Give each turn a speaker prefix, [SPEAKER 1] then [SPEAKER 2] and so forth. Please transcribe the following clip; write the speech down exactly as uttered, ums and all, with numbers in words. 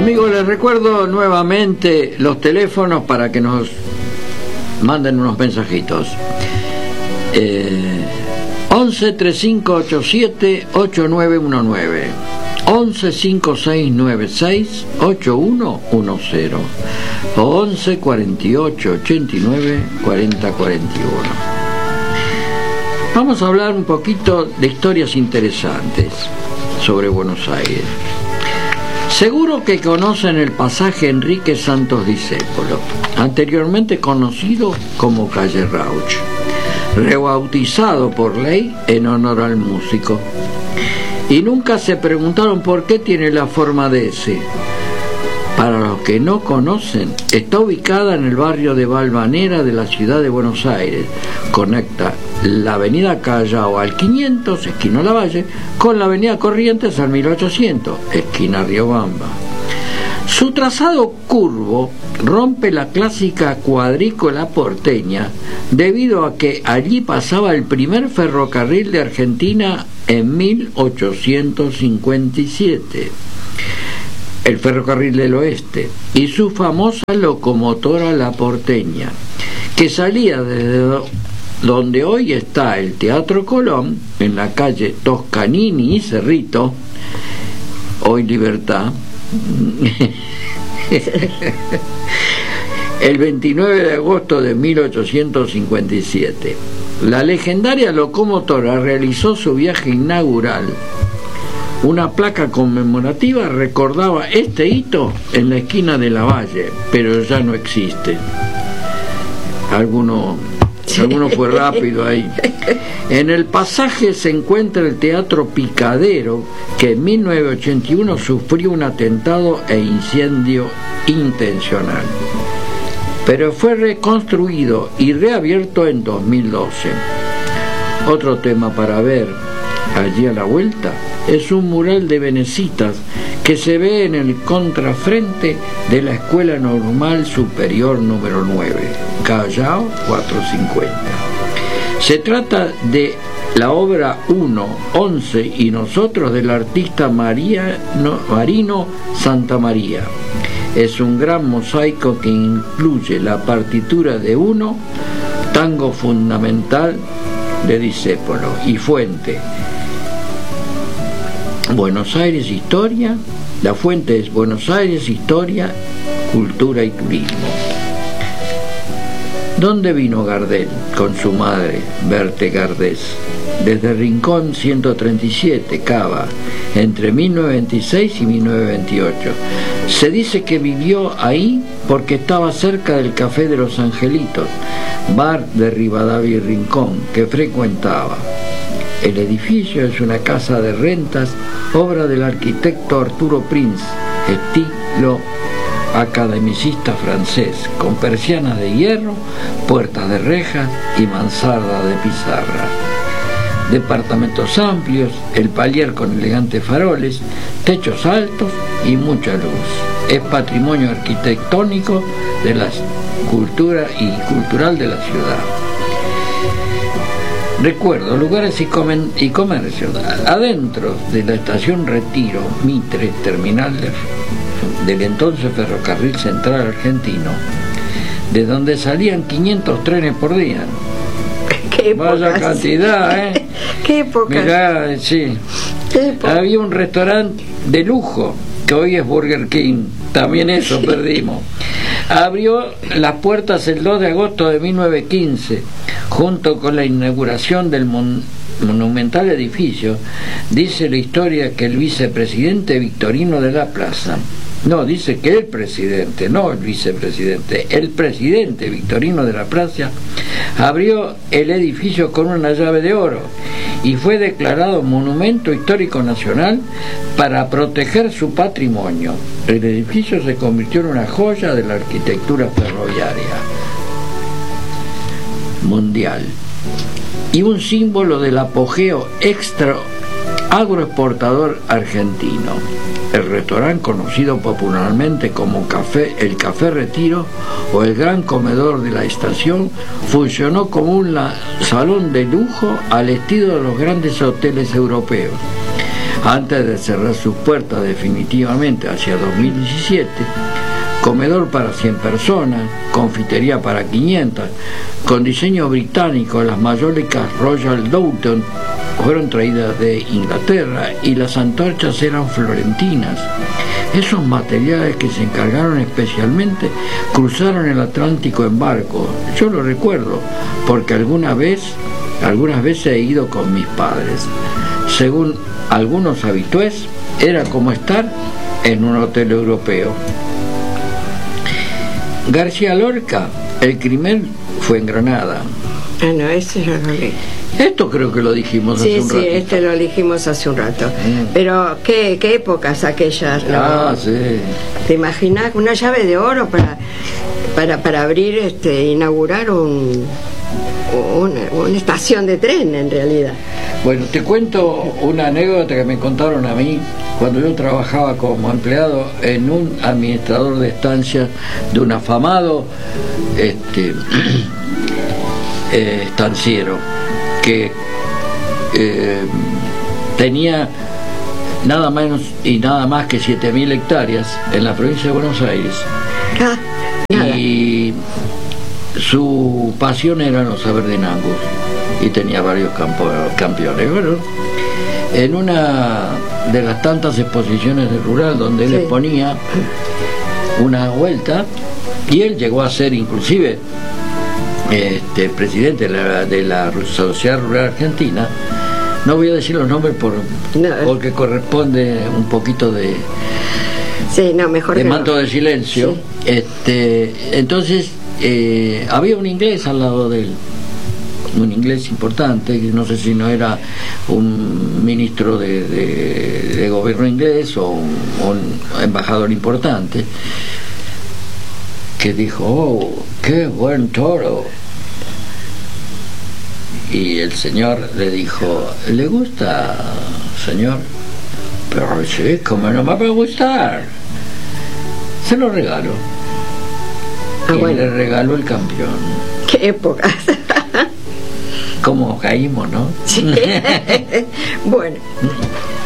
[SPEAKER 1] Amigos, les recuerdo nuevamente los teléfonos para que nos manden unos mensajitos. Eh, once, treinta y cinco ochenta y siete, ochenta y nueve diecinueve, once, cincuenta y seis noventa y seis, ochenta y uno diez o once, cuarenta y ocho, ochenta y nueve, cuarenta, cuarenta y uno. Vamos a hablar un poquito de historias interesantes sobre Buenos Aires. Seguro que conocen el pasaje Enrique Santos Discépolo, anteriormente conocido como Calle Rauch, rebautizado por ley en honor al músico. Y nunca se preguntaron por qué tiene la forma de ese. Para los que no conocen, está ubicada en el barrio de Valvanera de la ciudad de Buenos Aires. Conecta la avenida Callao al quinientos, esquina Lavalle, con la avenida Corrientes al mil ochocientos, esquina Riobamba. Su trazado curvo rompe la clásica cuadrícula porteña debido a que allí pasaba el primer ferrocarril de Argentina en mil ochocientos cincuenta y siete. El ferrocarril del oeste y su famosa locomotora La Porteña, que salía desde donde hoy está el Teatro Colón, en la calle Toscanini y Cerrito, hoy Libertad, el veintinueve de agosto de mil ochocientos cincuenta y siete. La legendaria locomotora realizó su viaje inaugural. Una placa conmemorativa recordaba este hito en la esquina de Lavalle, pero ya no existe. Alguno, sí. alguno fue rápido ahí. En el pasaje se encuentra el Teatro Picadero, que en mil novecientos ochenta y uno sufrió un atentado e incendio intencional, pero fue reconstruido y reabierto en dos mil doce. Otro tema para ver allí a la vuelta es un mural de venecitas que se ve en el contrafrente de la Escuela Normal Superior número nueve, Callao cuatrocientos cincuenta. Se trata de la obra uno, once y nosotros del artista María, no, Marino Santamaría. Es un gran mosaico que incluye la partitura de uno, tango fundamental de Discépolo y fuente. Buenos Aires Historia, la fuente es Buenos Aires Historia, Cultura y Turismo. ¿Dónde vino Gardel con su madre, Berthe Gardés? Desde Rincón ciento treinta y siete, Cava, entre mil novecientos veintiséis y mil novecientos veintiocho. Se dice que vivió ahí porque estaba cerca del Café de los Angelitos, bar de Rivadavia y Rincón, que frecuentaba. El edificio es una casa de rentas, obra del arquitecto Arturo Prince, estilo academicista francés, con persianas de hierro, puertas de rejas y mansarda de pizarra. Departamentos amplios, el palier con elegantes faroles, techos altos y mucha luz. Es patrimonio arquitectónico de la cultura y cultural de la ciudad. Recuerdo, lugares y, comen, y comercios. Adentro de la estación Retiro, Mitre, terminal de, del entonces Ferrocarril Central Argentino, de donde salían quinientos trenes por día.
[SPEAKER 2] ¿Qué época?
[SPEAKER 1] Vaya cantidad, ¿eh?
[SPEAKER 2] ¿Qué época?
[SPEAKER 1] Mirá, sí.
[SPEAKER 2] ¿Qué época?
[SPEAKER 1] Había un restaurante de lujo, que hoy es Burger King, también eso perdimos. Abrió las puertas el dos de agosto de mil novecientos quince, junto con la inauguración del mon monumental edificio. Dice la historia que el vicepresidente Victorino de la Plaza, no, dice que el presidente, no el vicepresidente, el presidente Victorino de la Plaza abrió el edificio con una llave de oro y fue declarado Monumento Histórico Nacional para proteger su patrimonio. El edificio se convirtió en una joya de la arquitectura ferroviaria mundial y un símbolo del apogeo extra agroexportador argentino. El restaurante, conocido popularmente como Café, el Café Retiro o el Gran Comedor de la Estación, funcionó como un salón de lujo al estilo de los grandes hoteles europeos. antes de cerrar sus puertas definitivamente hacia dos mil diecisiete, comedor para cien personas, confitería para quinientas, con diseño británico. Las mayólicas Royal Doulton fueron traídas de Inglaterra y las antorchas eran florentinas. Esos materiales que se encargaron especialmente cruzaron el Atlántico en barco. Yo lo recuerdo, porque alguna vez, algunas veces he ido con mis padres. Según algunos habitués, era como estar en un hotel europeo. García Lorca, el crimen fue en Granada.
[SPEAKER 2] Ah, no, ese yo lo leí.
[SPEAKER 1] Esto creo que lo dijimos
[SPEAKER 2] sí,
[SPEAKER 1] hace un
[SPEAKER 2] sí,
[SPEAKER 1] ratito.
[SPEAKER 2] Sí, este lo dijimos hace un rato.
[SPEAKER 1] Mm.
[SPEAKER 2] Pero, ¿qué, qué épocas aquellas? ¿No?
[SPEAKER 1] Ah, sí.
[SPEAKER 2] ¿Te imaginas una llave de oro para para, para abrir, este, inaugurar un, una, una estación de tren, en realidad?
[SPEAKER 1] Bueno, te cuento una anécdota que me contaron a mí cuando yo trabajaba como empleado en un administrador de estancias de un afamado este, eh, estanciero que eh, tenía nada menos y nada más que siete mil hectáreas en la provincia de Buenos Aires.
[SPEAKER 2] Ah, nada.
[SPEAKER 1] Y su pasión eran los Aberdeen-Angus y tenía varios campo, campeones. Bueno, en una de las tantas exposiciones de rural donde él
[SPEAKER 2] Sí.
[SPEAKER 1] exponía una vuelta, y él llegó a ser inclusive este presidente de la, de la Sociedad Rural Argentina. No voy a decir los nombres por,
[SPEAKER 2] No.
[SPEAKER 1] porque corresponde un poquito de,
[SPEAKER 2] Sí, no, mejor
[SPEAKER 1] de
[SPEAKER 2] que
[SPEAKER 1] manto
[SPEAKER 2] no.
[SPEAKER 1] de silencio.
[SPEAKER 2] Sí.
[SPEAKER 1] Este, entonces eh, había un inglés al lado de él, un inglés importante, que no sé si no era un ministro de, de, de gobierno inglés o un, un embajador importante, que dijo: oh, qué buen toro. Y el señor le dijo: ¿le gusta, señor? Pero sí, ¿cómo no me va a gustar? Se lo regalo.
[SPEAKER 2] Ah,
[SPEAKER 1] y
[SPEAKER 2] bueno.
[SPEAKER 1] le regaló el campeón.
[SPEAKER 2] ¿Qué épocas?
[SPEAKER 1] Como caímos, ¿no?
[SPEAKER 2] Sí. Bueno,